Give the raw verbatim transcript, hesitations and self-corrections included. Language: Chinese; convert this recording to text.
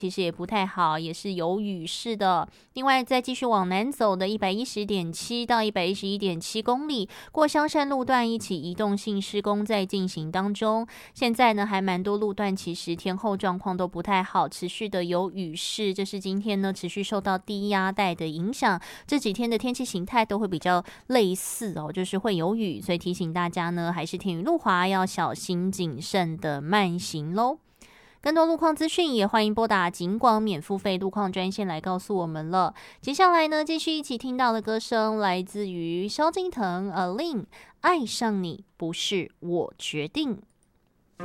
其实也不太好，也是有雨势的。另外再继续往南走的一百一十点七到一百一十一点七公里，过香山路段一起移动性施工在进行当中。现在呢还蛮多路段其实天候状况都不太好，持续的有雨势，这是今天呢持续受到低压带的影响，这几天的天气形态都会比较类似哦，就是会有雨，所以提醒大家呢还是天雨路滑，要小心谨慎的慢行咯。更多路况资讯也欢迎拨打警广免付费路况专线来告诉我们了。接下来呢，继续一起听到的歌声来自于萧敬腾 Alin， 爱上你不是我决定。